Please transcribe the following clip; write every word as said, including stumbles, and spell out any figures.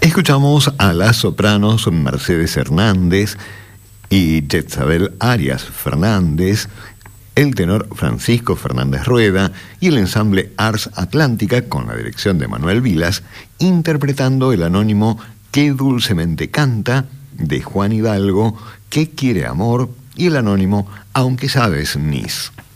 Escuchamos a las sopranos Mercedes Hernández y Jezabel Arias Fernández, el tenor Francisco Fernández Rueda y el ensamble Ars Atlántica, con la dirección de Manuel Vilas, interpretando el anónimo Qué dulcemente canta, de Juan Hidalgo, ¿Qué quiere amor? Y el anónimo Aunque sabes, Nis.